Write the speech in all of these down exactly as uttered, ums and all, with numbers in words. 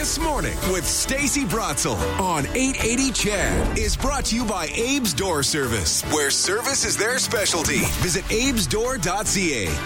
This Morning with Stacey Bratzel on eight eighty C H E D is brought to you by Abe's Door Service, where service is their specialty. Visit abes door dot c a.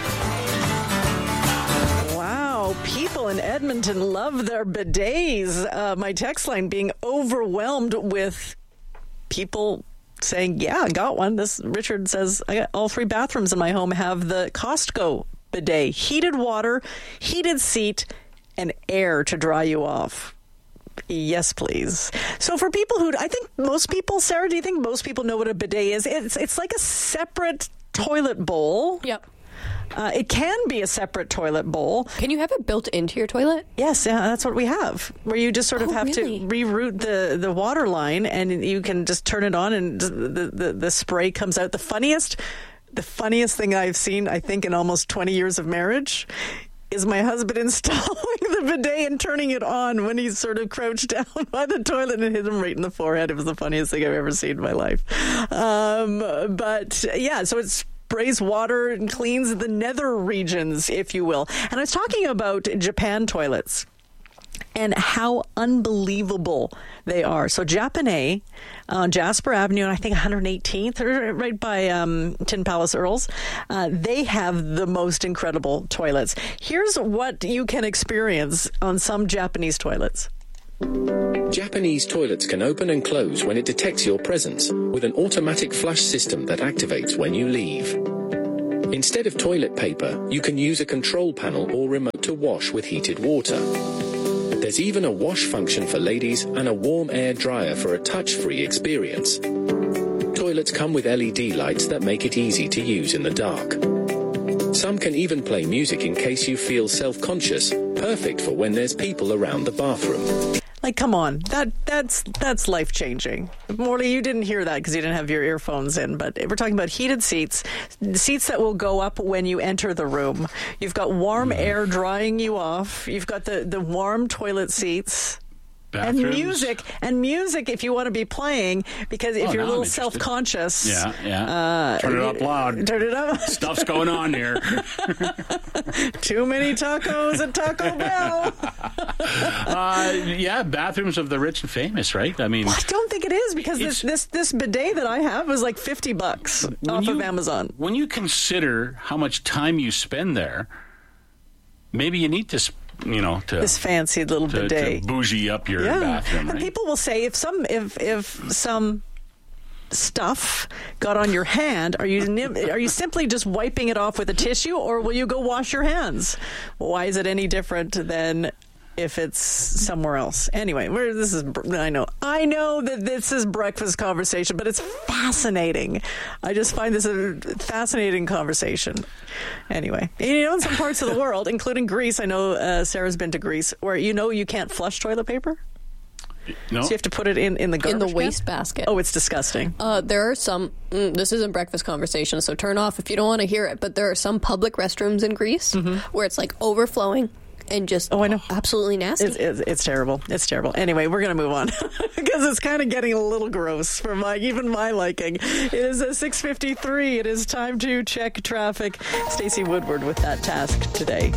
Wow, people in Edmonton love their bidets. Uh, my text line being overwhelmed with people saying, yeah, I got one. This Richard says, I got all three bathrooms in my home have the Costco bidet. Heated water, heated seat, and air to dry you off. Yes, please. So for people who, I think most people, Sarah, do you think most people know what a bidet is? It's, it's like a separate toilet bowl. Yep. Uh, it can be a separate toilet bowl. Can you have it built into your toilet? Yes, yeah, that's what we have, where you just sort of Oh, have really? to reroute the, the water line, and you can just turn it on, and the, the, the spray comes out. The funniest, the funniest thing I've seen, I think, in almost twenty years of marriage is my husband installing the bidet and turning it on when he's sort of crouched down by the toilet and hit him right in the forehead. It was the funniest thing I've ever seen in my life. Um, but, yeah, so it's sprays water and cleans the nether regions, if you will. And I was talking about Japan toilets and how unbelievable they are. So Japanese on Jasper Avenue, and I think one hundred eighteenth, right by um, Tin Palace Earls, uh, they have the most incredible toilets. Here's what you can experience on some Japanese toilets. Japanese toilets can open and close when it detects your presence with an automatic flush system that activates when you leave. Instead of toilet paper, you can use a control panel or remote to wash with heated water. There's even a wash function for ladies and a warm air dryer for a touch-free experience. Toilets come with L E D lights that make it easy to use in the dark. Some can even play music in case you feel self-conscious, perfect for when there's people around the bathroom. Like, come on, that that's that's life changing. Morley, you didn't hear that because you didn't have your earphones in, but we're talking about heated seats, seats that will go up when you enter the room. You've got warm air drying you off. You've got the, the warm toilet seats. Bathrooms. And music, and music if you want to be playing, because if Oh, you're a now little I'm interested. self-conscious. Yeah, yeah. Uh, Turn it up loud. Turn it up. Stuff's going on here. Too many tacos at Taco Bell. uh, yeah, bathrooms of the rich and famous, right? I mean, Well, I don't think it is, because this, this this bidet that I have was like fifty bucks off you, of Amazon. When you consider how much time you spend there, maybe you need to, sp- you know, to This fancy little to, bidet. to bougie up your Yeah, bathroom. and Right? people will say if some if if some stuff got on your hand, are you nim- are you simply just wiping it off with a tissue, or will you go wash your hands? Why is it any different than if it's somewhere else? Anyway, we're, this is I know I know that this is breakfast conversation, but it's fascinating. I just find this a fascinating conversation. Anyway, you know, in some parts of the world, including Greece, I know uh, Sarah's been to Greece, where you know you can't flush toilet paper. No? So you have to put it in, in the garbage In the can? waste basket. Oh, it's disgusting. Uh, there are some, mm, this isn't breakfast conversation, so turn off if you don't want to hear it, but there are some public restrooms in Greece where it's like overflowing and just Oh, I know. absolutely nasty. It's, it's, it's terrible. It's terrible. Anyway, we're going to move on because it's kind of getting a little gross for my even my liking. It is a six fifty-three. It is time to check traffic. Stacey Woodward with that task today.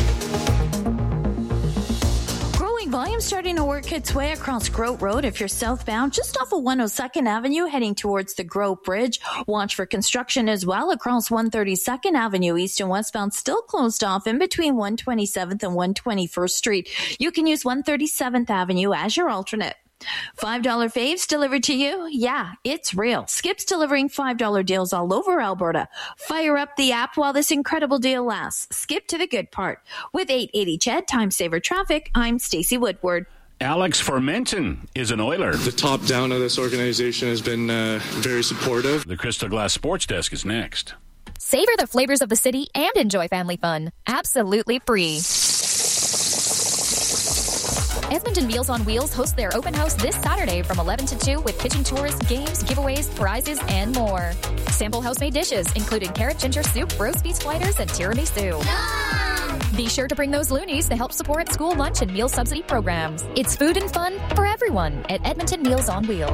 Volume starting to work its way across Grote Road if you're southbound, just off of one oh second Avenue, heading towards the Grote Bridge. Watch for construction as well across one thirty-second Avenue, east and westbound, still closed off in between one twenty-seventh and one twenty-first Street. You can use one thirty-seventh Avenue as your alternate. five dollar faves delivered to you? Yeah, it's real. Skip's delivering five dollar deals all over Alberta. Fire up the app while this incredible deal lasts. Skip to the good part. With eight eighty C H E D Time Saver Traffic, I'm Stacey Woodward. Alex Formenton is an Oiler. The top down of this organization has been uh, very supportive. The Crystal Glass Sports Desk is next. Savor the flavors of the city and enjoy family fun. Absolutely free. Edmonton Meals on Wheels hosts their open house this Saturday from eleven to two with kitchen tours, games, giveaways, prizes, and more. Sample house-made dishes, including carrot ginger soup, roast beef sliders, and tiramisu. Yum! Be sure to bring those loonies to help support school lunch and meal subsidy programs. It's food and fun for everyone at Edmonton Meals on Wheels.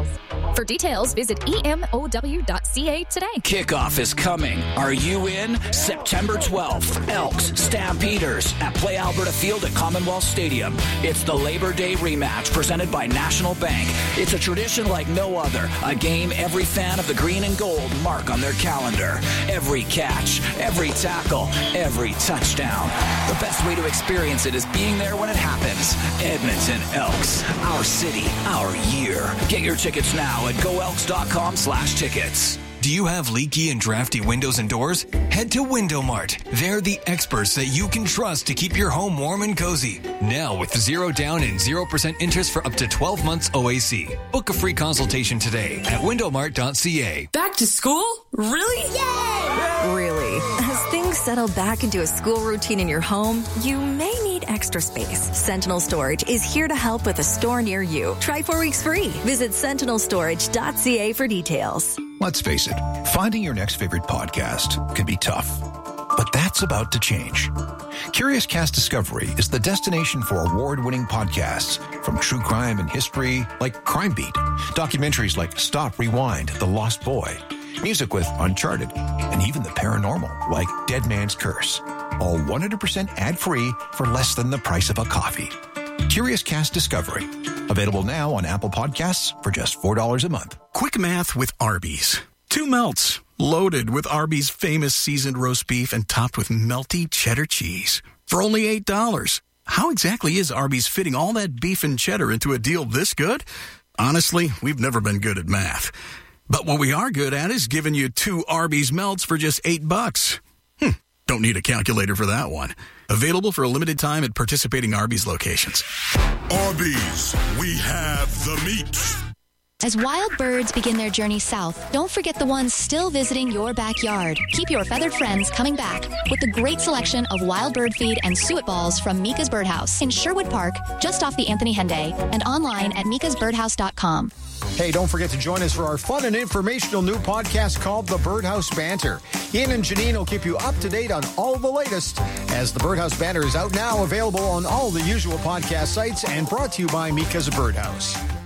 For details, visit E M O W dot C A today. Kickoff is coming. Are you in? September twelfth, Elks, Stampeders at Play Alberta Field at Commonwealth Stadium. It's the Labor Day rematch presented by National Bank. It's a tradition like no other. A game every fan of the green and gold mark on their calendar. Every catch, every tackle, every touchdown. The best way to experience it is being there when it happens. Edmonton Elks. Our city, our year. Get your tickets now at go elks dot com slash tickets. Do you have leaky and drafty windows and doors? Head to Window Mart. They're the experts that you can trust to keep your home warm and cozy. Now with zero down and zero percent interest for up to twelve months O A C. Book a free consultation today at window mart dot c a. Back to school? Really? Yay! Really. As things settle back into a school routine in your home, you may need extra space. Sentinel Storage is here to help with a store near you. Try four weeks free. Visit sentinel storage dot c a for details. Let's face it, finding your next favorite podcast can be tough. But that's about to change. Curious Cast Discovery is the destination for award-winning podcasts, from true crime and history like Crime Beat, documentaries like Stop, Rewind, The Lost Boy, music with Uncharted, and even the paranormal like Dead Man's Curse. All one hundred percent ad-free for less than the price of a coffee. Curious Cast Discovery. Available now on Apple Podcasts for just four dollars a month. Quick math with Arby's. Two melts, loaded with Arby's famous seasoned roast beef and topped with melty cheddar cheese. For only eight dollars. How exactly is Arby's fitting all that beef and cheddar into a deal this good? Honestly, we've never been good at math. But what we are good at is giving you two Arby's melts for just eight bucks. Hmm, don't need a calculator for that one. Available for a limited time at participating Arby's locations. Arby's, we have the meat. As wild birds begin their journey south, don't forget the ones still visiting your backyard. Keep your feathered friends coming back with the great selection of wild bird feed and suet balls from Mika's Birdhouse in Sherwood Park, just off the Anthony Henday, and online at mikas birdhouse dot com. Hey, don't forget to join us for our fun and informational new podcast called The Birdhouse Banter. Ian and Janine will keep you up to date on all the latest, as The Birdhouse Banter is out now, available on all the usual podcast sites, and brought to you by Mika's Birdhouse.